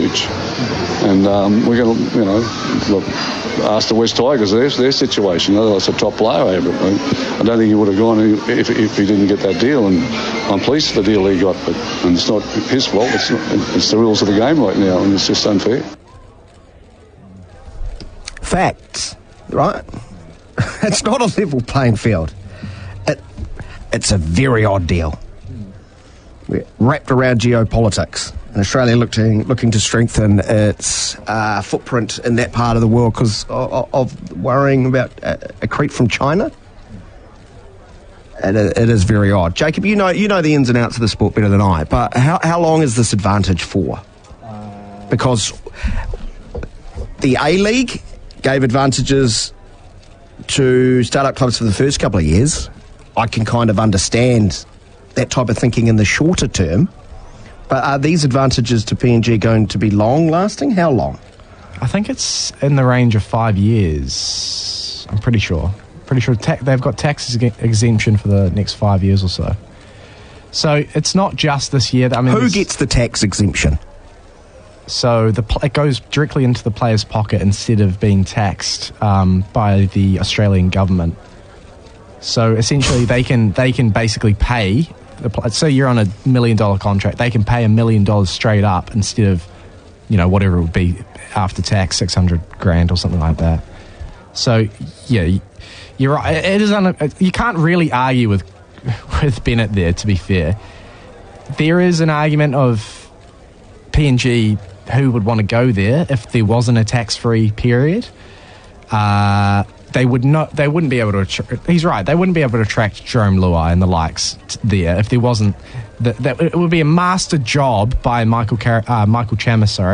huge. And we're going to, look, ask the West Tigers their situation. It's a top player. I don't think he would have gone if he didn't get that deal, and I'm pleased with the deal he got, and it's not his fault. It's the rules of the game right now, and it's just unfair. Facts, right? It's not a level playing field. It's a very odd deal. We're wrapped around geopolitics. And Australia looking to strengthen its footprint in that part of the world because of worrying about a creep from China. And it is very odd. Jacob, you know the ins and outs of the sport better than I, but how long is this advantage for? Because the A-League gave advantages to start-up clubs for the first couple of years. I can kind of understand that type of thinking in the shorter term. But are these advantages to PNG going to be long-lasting? How long? I think it's in the range of 5 years. I'm pretty sure. They've got tax exemption for the next 5 years or so. So it's not just this year. Who gets the tax exemption? So it goes directly into the player's pocket instead of being taxed by the Australian government. So essentially, they can basically pay. So you're on $1 million contract. They can pay $1 million straight up instead of, whatever it would be after tax, $600,000 or something like that. So yeah, you're right. It is you can't really argue with Bennett there. To be fair, there is an argument of PNG who would want to go there if there wasn't a tax-free period. They wouldn't be able to. He's right. They wouldn't be able to attract Jerome Luai and the likes there if there wasn't. It would be a master job by Michael Chammer,